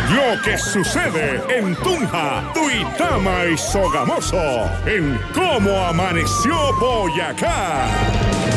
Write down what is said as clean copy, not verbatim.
Lo que sucede en Tunja, Duitama y Sogamoso, en Cómo Amaneció Boyacá.